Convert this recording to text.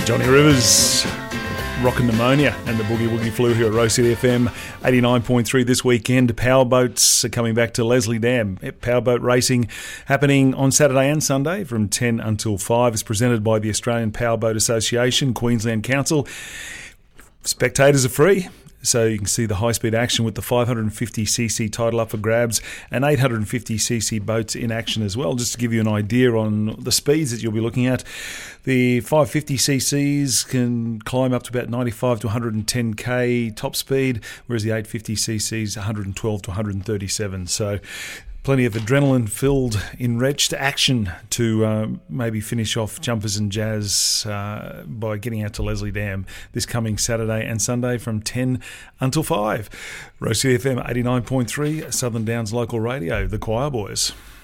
Johnny Rivers, Rockin' Pneumonia and the Boogie Woogie Flu here at Rose City FM 89.3 this weekend. Powerboats are coming back to Leslie Dam. Powerboat racing happening on Saturday and Sunday from 10 until 5. It's presented by the Australian Powerboat Association, Queensland Council. Spectators are free, so you can see the high-speed action with the 550cc title up for grabs and 850cc boats in action as well. Just to give you an idea on the speeds that you'll be looking at, the 550cc's can climb up to about 95 to 110k top speed, whereas the 850cc's 112 to 137. So plenty of adrenaline-filled, enriched action to maybe finish off jumpers and jazz by getting out to Leslie Dam this coming Saturday and Sunday from 10 until 5. Rose City FM 89.3, Southern Downs Local Radio, the Choir Boys.